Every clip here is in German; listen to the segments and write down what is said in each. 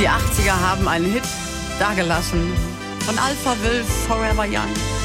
Die 80er haben einen Hit dagelassen von Alpha Will, Forever Young.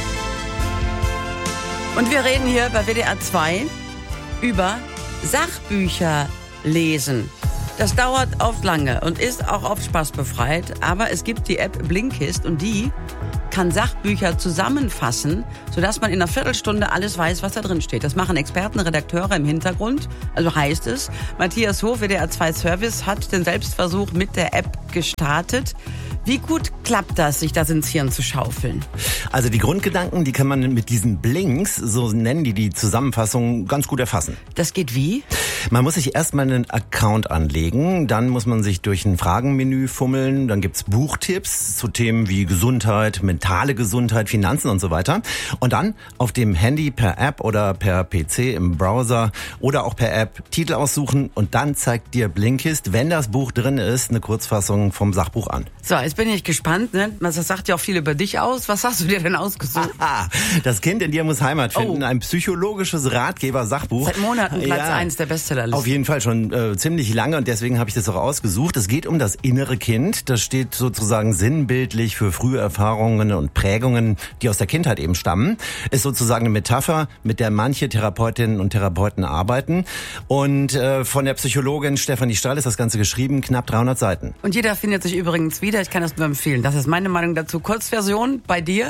Und wir reden hier bei WDR 2 über Sachbücher lesen. Das dauert oft lange und ist auch oft spaßbefreit, aber es gibt die App Blinkist und die kann Sachbücher zusammenfassen, sodass man in einer Viertelstunde alles weiß, was da drin steht. Das machen Experten, Redakteure im Hintergrund. Also heißt es, Matthias Hof, WDR 2 Service, hat den Selbstversuch mit der App gestartet. Wie gut klappt das, sich das ins Hirn zu schaufeln? Also die Grundgedanken, die kann man mit diesen Blinks, so nennen die Zusammenfassung, ganz gut erfassen. Das geht wie? Man muss sich erstmal einen Account anlegen, dann muss man sich durch ein Fragenmenü fummeln, dann gibt's Buchtipps zu Themen wie Gesundheit, mentale Gesundheit, Finanzen und so weiter. Und dann auf dem Handy per App oder per PC im Browser oder auch per App Titel aussuchen und dann zeigt dir Blinkist, wenn das Buch drin ist, eine Kurzfassung vom Sachbuch an. So, jetzt bin ich gespannt, ne? Das sagt ja auch viel über dich aus. Was hast du dir denn ausgesucht? Das Kind in dir muss Heimat finden. Ein psychologisches Ratgeber-Sachbuch. Seit Monaten Platz 1 der Bestsellerliste. Auf jeden Fall schon ziemlich lange und deswegen habe ich das auch ausgesucht. Es geht um das innere Kind. Das steht sozusagen sinnbildlich für frühe Erfahrungen und Prägungen, die aus der Kindheit eben stammen. Ist sozusagen eine Metapher, mit der manche Therapeutinnen und Therapeuten arbeiten. Und von der Psychologin Stefanie Stahl ist das Ganze geschrieben, knapp 300 Seiten. Und jeder findet sich übrigens wieder. Ich kann das nur empfehlen. Das ist meine Meinung dazu. Kurzversion bei dir?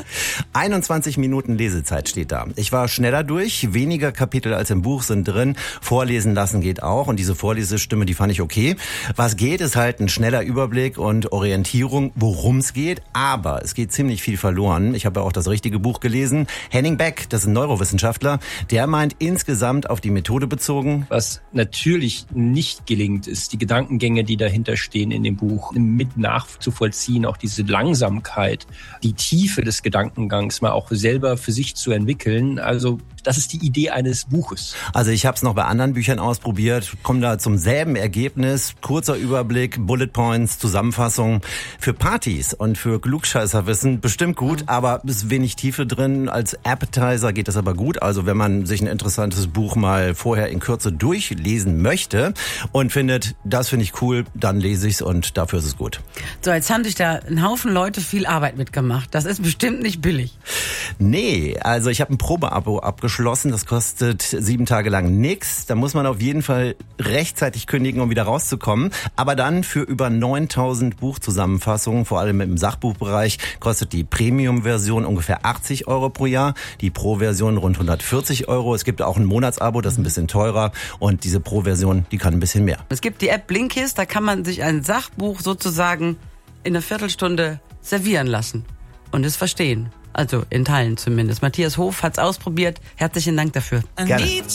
21 Minuten Lesezeit steht da. Ich war schneller durch. Weniger Kapitel als im Buch sind drin. Vorlesen lassen geht auch. Und diese Vorlesestimme, die fand ich okay. Was geht, ist halt ein schneller Überblick und Orientierung, worum es geht. Aber es geht ziemlich viel verloren. Ich habe ja auch das richtige Buch gelesen. Henning Beck, das ist ein Neurowissenschaftler, der meint insgesamt auf die Methode bezogen. Was natürlich nicht gelingt, ist die Gedankengänge, die dahinter stehen in dem Buch, mit nachzuvollziehen, auch diese Langsamkeit, die Tiefe des Gedankengangs mal auch selber für sich zu entwickeln. Also das ist die Idee eines Buches. Also ich habe es noch bei anderen Büchern ausprobiert, komme da zum selben Ergebnis. Kurzer Überblick, Bullet Points, Zusammenfassung. Für Partys und für Klugscheißerwissen bestimmt gut, aber ist wenig Tiefe drin. Als Appetizer geht das aber gut. Also wenn man sich ein interessantes Buch mal vorher in Kürze durchlesen möchte und findet, das finde ich cool, dann lese ich's und dafür ist es gut. So, jetzt haben sich da ein Haufen Leute viel Arbeit mitgemacht. Das ist bestimmt nicht billig. Nee, also ich habe ein Probeabo abgeschlossen. Das kostet 7 Tage lang nix. Da muss man auf jeden Fall rechtzeitig kündigen, um wieder rauszukommen. Aber dann für über 9000 Buchzusammenfassungen, vor allem im Sachbuchbereich, kostet die Premium-Version ungefähr 80 € pro Jahr. Die Pro-Version rund 140 €. Es gibt auch ein Monatsabo, das ist ein bisschen teurer. Und diese Pro-Version, die kann ein bisschen mehr. Es gibt die App Blinkist, da kann man sich ein Sachbuch sozusagen in einer Viertelstunde servieren lassen und es verstehen. Also in Teilen zumindest. Matthias Hof hat's ausprobiert. Herzlichen Dank dafür. Gerne.